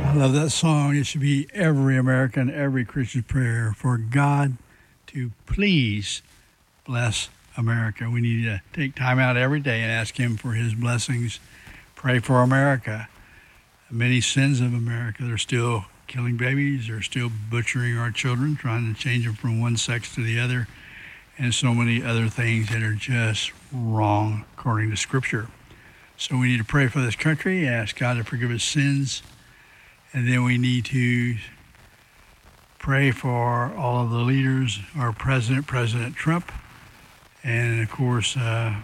I love that song. It should be every American, every Christian prayer for God to please bless America. We need to take time out every day and ask Him for His blessings. Pray for America. Many sins of America. They're still killing babies. They're still butchering our children, trying to change them from one sex to the other, and so many other things that are just wrong according to Scripture. So we need to pray for this country, ask God to forgive His sins, and then we need to pray for all of the leaders, our president, President Trump, and of course, a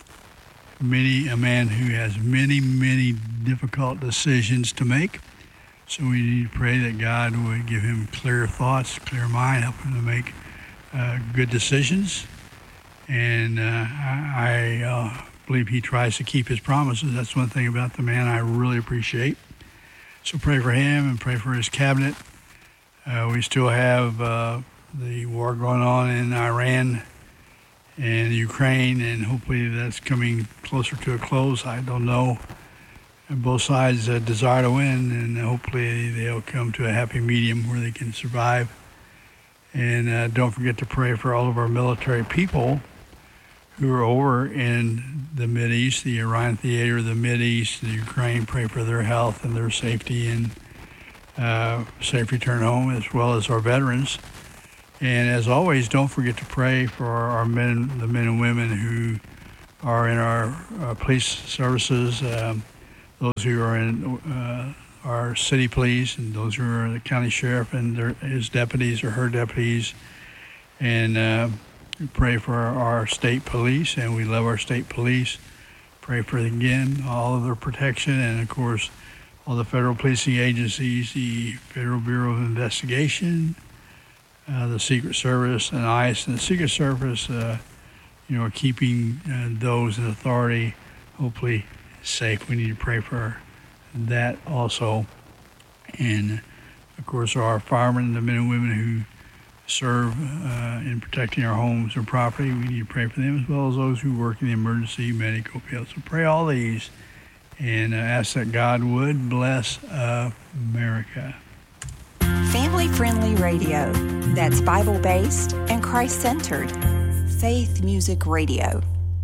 man who has many difficult decisions to make. So we need to pray that God would give him clear thoughts, clear mind, help him to make good decisions. And I believe he tries to keep his promises. That's one thing about the man I really appreciate. So pray for him and pray for his cabinet. We still have the war going on in Iran and Ukraine, and hopefully that's coming closer to a close. I don't know. And both sides desire to win, and hopefully they'll come to a happy medium where they can survive. And don't forget to pray for all of our military people who are over in the Mideast, the Orion Theater, the Mideast, the Ukraine. Pray for their health and their safety and safe return home, as well as our veterans. And as always, don't forget to pray for our men, the men and women who are in our police services, those who are in our city police, and those who are the county sheriff and his deputies or her deputies. And pray for our state police, and we love our state police. Pray for, again, all of their protection, and of course, all the federal policing agencies, the Federal Bureau of Investigation, the Secret Service, and ICE. And the Secret Service, are keeping those in authority hopefully safe. We need to pray for that also. And of course, our firemen, the men and women who serve in protecting our homes and property, we need to pray for them, as well as those who work in the emergency medical field. So pray all these and ask that God would bless America. Family-friendly radio that's Bible-based and Christ-centered. Faith Music Radio.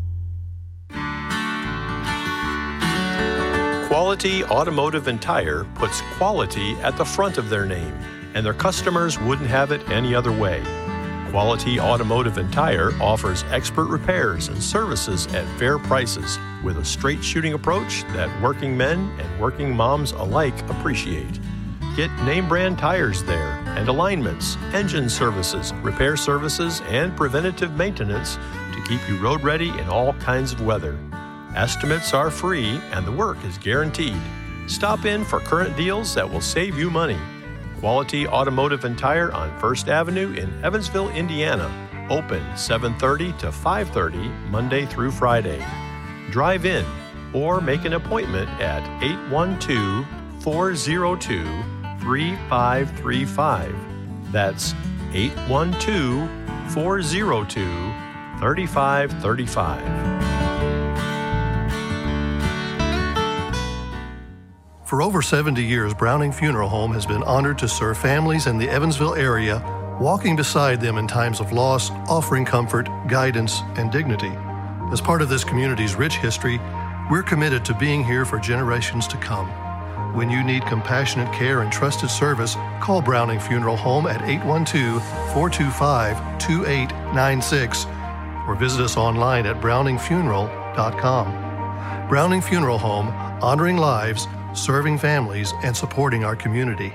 Quality Automotive and Tire puts quality at the front of their name, and their customers wouldn't have it any other way. Quality Automotive and Tire offers expert repairs and services at fair prices with a straight shooting approach that working men and working moms alike appreciate. Get name brand tires there and alignments, engine services, repair services, and preventative maintenance to keep you road ready in all kinds of weather. Estimates are free and the work is guaranteed. Stop in for current deals that will save you money. Quality Automotive and Tire on 1st Avenue in Evansville, Indiana. Open 7:30 to 5:30 Monday through Friday. Drive in or make an appointment at 812-402-3535. That's 812-402-3535. For over 70 years, Browning Funeral Home has been honored to serve families in the Evansville area, walking beside them in times of loss, offering comfort, guidance, and dignity. As part of this community's rich history, we're committed to being here for generations to come. When you need compassionate care and trusted service, call Browning Funeral Home at 812-425-2896 or visit us online at browningfuneral.com. Browning Funeral Home, honoring lives, serving families, and supporting our community.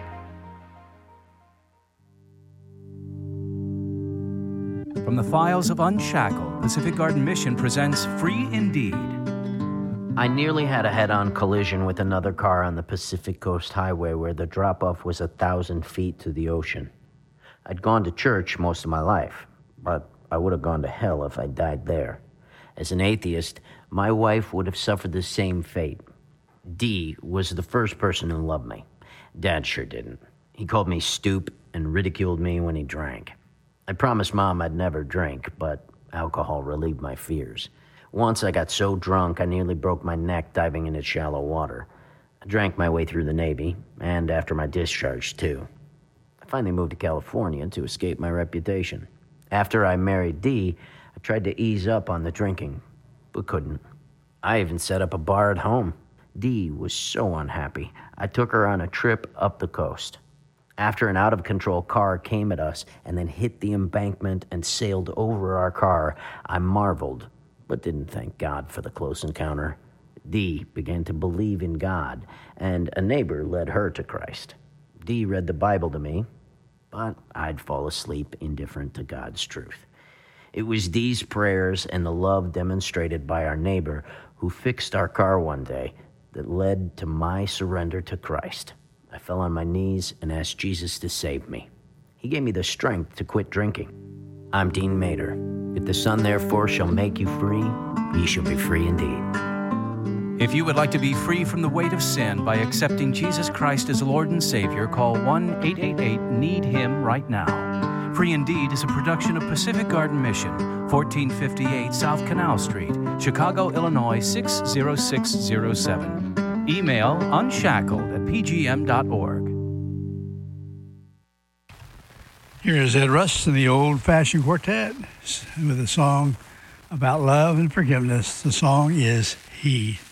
From the files of Unshackled, Pacific Garden Mission presents Free Indeed. I nearly had a head-on collision with another car on the Pacific Coast Highway where the drop-off was 1,000 feet to the ocean. I'd gone to church most of my life, but I would have gone to hell if I died there. As an atheist, my wife would have suffered the same fate. Dee was the first person who loved me. Dad sure didn't. He called me stoop and ridiculed me when he drank. I promised Mom I'd never drink, but alcohol relieved my fears. Once I got so drunk I nearly broke my neck diving into shallow water. I drank my way through the Navy, and after my discharge, too. I finally moved to California to escape my reputation. After I married Dee, I tried to ease up on the drinking, but couldn't. I even set up a bar at home. Dee was so unhappy, I took her on a trip up the coast. After an out-of-control car came at us and then hit the embankment and sailed over our car, I marveled, but didn't thank God for the close encounter. Dee began to believe in God, and a neighbor led her to Christ. Dee read the Bible to me, but I'd fall asleep indifferent to God's truth. It was Dee's prayers and the love demonstrated by our neighbor who fixed our car one day that led to my surrender to Christ. I fell on my knees and asked Jesus to save me. He gave me the strength to quit drinking. I'm Dean Mater. If the Son therefore shall make you free, ye shall be free indeed. If you would like to be free from the weight of sin by accepting Jesus Christ as Lord and Savior, call 1-888-NEED-HIM right now. Free Indeed is a production of Pacific Garden Mission, 1458 South Canal Street, Chicago, Illinois 60607. Email unshackled@pgm.org. Here is Ed Rust and the Old Fashioned Quartet with a song about love and forgiveness. The song is He.